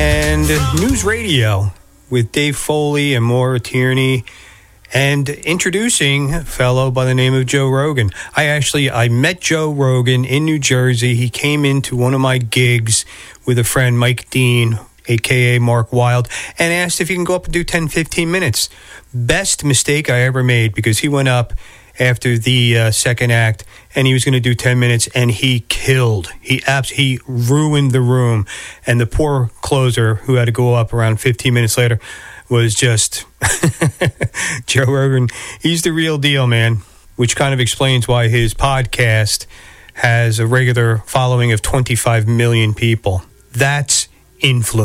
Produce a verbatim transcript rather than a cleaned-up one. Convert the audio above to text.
and News Radio with Dave Foley and Maura Tierney, and introducing a fellow by the name of Joe Rogan. I actually, I met Joe Rogan in New Jersey. He came into one of my gigs with a friend, Mike Dean, a k a. Mark Wild, and asked if he can go up and do ten, fifteen minutes. Best mistake I ever made, because he went up after the uh, second act, and he was going to do ten minutes, and he killed. He abs- he ruined the room, and the poor closer, who had to go up around fifteen minutes later, was just Joe Rogan. He's the real deal, man, which kind of explains why his podcast has a regular following of twenty-five million people. That's influence.